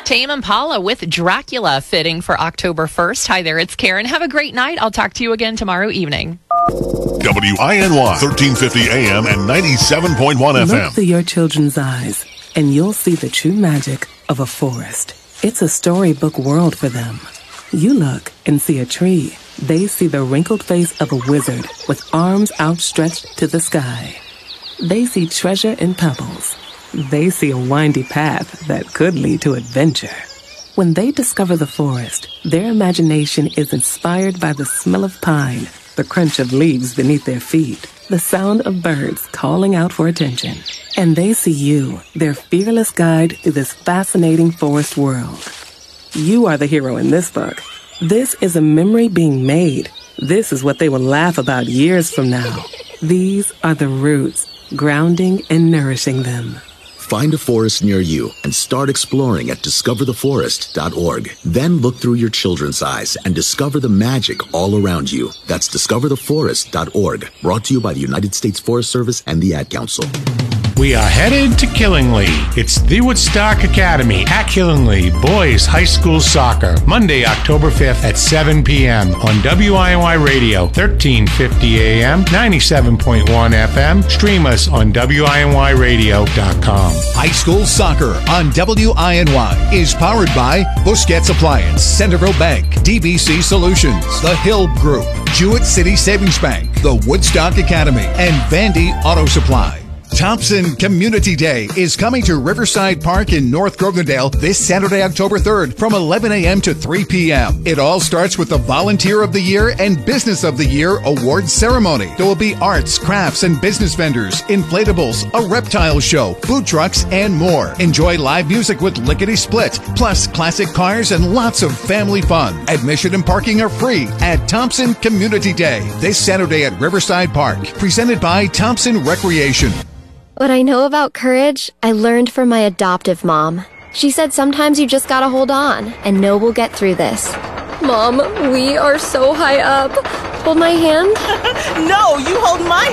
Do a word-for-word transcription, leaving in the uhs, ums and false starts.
Tame Impala with Dracula fitting for October first. Hi there, it's Karen. Have a great night. I'll talk to you again tomorrow evening. W I N Y, thirteen fifty A M and ninety-seven point one F M. Look through your children's eyes, and you'll see the true magic of a forest. It's a storybook world for them. You look and see a tree. They see the wrinkled face of a wizard with arms outstretched to the sky. They see treasure in pebbles. They see a windy path that could lead to adventure. When they discover the forest, their imagination is inspired by the smell of pine, the crunch of leaves beneath their feet, the sound of birds calling out for attention. And they see you, their fearless guide through this fascinating forest world. You are the hero in this book. This is a memory being made. This is what they will laugh about years from now. These are the roots, grounding and nourishing them. Find a forest near you and start exploring at discover the forest dot org. Then look through your children's eyes and discover the magic all around you. That's discover the forest dot org. Brought to you by the United States Forest Service and the Ad Council. We are headed to Killingly. It's the Woodstock Academy at Killingly Boys High School Soccer, Monday, October fifth at seven p.m. on W I N Y Radio, thirteen fifty A M, ninety-seven point one F M. Stream us on W I N Y radio dot com. High School Soccer on W I N Y is powered by Busquets Appliance, Centerville Bank, D B C Solutions, The Hill Group, Jewett City Savings Bank, the Woodstock Academy, and Vandy Auto Supply. Thompson Community Day is coming to Riverside Park in North Groganedale this Saturday, October third from eleven a.m. to three p.m. It all starts with the Volunteer of the Year and Business of the Year award ceremony. There will be arts, crafts, and business vendors, inflatables, a reptile show, food trucks, and more. Enjoy live music with Lickety Split, plus classic cars and lots of family fun. Admission and parking are free at Thompson Community Day this Saturday at Riverside Park. Presented by Thompson Recreation. What I know about courage, I learned from my adoptive mom. She said sometimes you just gotta hold on and know we'll get through this. Mom, we are so high up. Hold my hand. No, you hold my